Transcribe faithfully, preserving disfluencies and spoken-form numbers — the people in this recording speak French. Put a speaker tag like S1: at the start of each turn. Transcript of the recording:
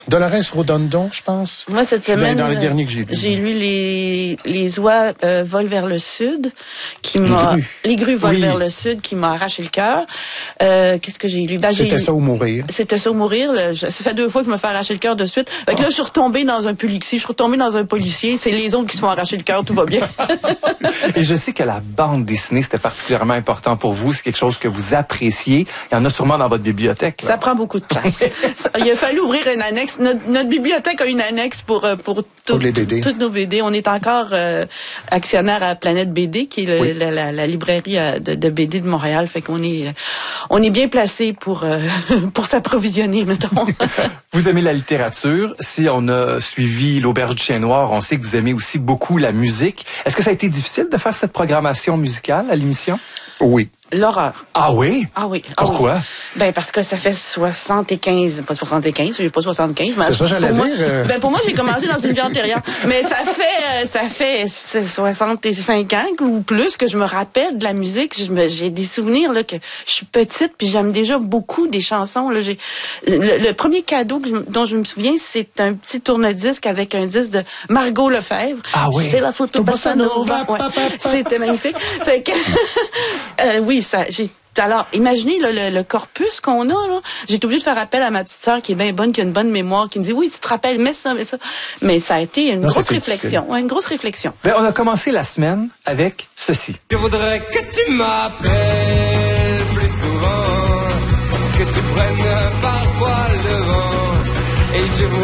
S1: Dolores Rodondon, je pense.
S2: Moi, cette semaine,
S1: dans les derniers que j'ai lus.
S2: J'ai lu les, les oies euh, volent vers le sud, qui m'a,
S1: grues.
S2: les grues volent
S1: Oui.
S2: vers le sud, qui m'a arraché le cœur. Euh, qu'est-ce que j'ai lu? Ben,
S1: C'était
S2: j'ai,
S1: ça ou mourir.
S2: C'était ça ou mourir. Là. Ça fait deux fois que je me fais arracher le cœur de suite. Fait que oh. là, je suis retombée dans un Pulixi, je suis retombée dans un policier. C'est les autres qui se font arracher le cœur, tout va bien.
S3: Et je sais que la bande dessinée, c'était particulièrement important pour vous. C'est quelque chose que vous appréciez. Il y en a sûrement dans votre bibliothèque. Là.
S2: Ça prend beaucoup de place. Il a fallu ouvrir une annexe. Notre, notre bibliothèque a une annexe pour pour, tout,
S1: pour les B D.
S2: Toutes nos B D. On est encore euh, actionnaire à Planète B D, qui est le,
S1: oui.
S2: la, la, la librairie de, de B D de Montréal. Fait qu'on est on est bien placé pour euh, pour s'approvisionner, mettons.
S3: Vous aimez la littérature. Si on a suivi l'Auberge du Chien Noir, on sait que vous aimez aussi beaucoup la musique. Est-ce que ça a été difficile de faire cette programmation musicale à l'émission?
S1: Oui.
S2: L'horreur.
S3: Ah oui?
S2: Ah oui.
S3: Pourquoi?
S2: Ah oui. Ben, parce que ça fait soixante-quinze, pas soixante-quinze, j'ai pas soixante-quinze.
S1: C'est ça, j'allais
S2: dire.
S1: Euh...
S2: Ben, pour moi, j'ai commencé dans une vie antérieure. Mais ça fait, ça fait soixante-cinq ans ou plus que je me rappelle de la musique. Je me, j'ai des souvenirs, là, que je suis petite puis j'aime déjà beaucoup des chansons, là. J'ai, le, le premier cadeau que je, dont je me souviens, c'est un petit tourne-disque avec un disque de Margot Lefebvre.
S3: Ah oui.
S2: C'est la photo Bossa Nova. Ouais. C'était magnifique. Fait que, euh, oui, ça, j'ai, alors, imaginez là, le, le corpus qu'on a. Là. J'ai été obligée de faire appel à ma petite sœur qui est bien bonne, qui a une bonne mémoire, qui me dit, oui, tu te rappelles, mets ça, mets ça. Mais ça a été une non, grosse réflexion. Ouais, une grosse réflexion.
S3: Ben, on a commencé la semaine avec ceci.
S4: Je voudrais que tu m'appelles plus souvent, que tu prennes parfois le vent, et je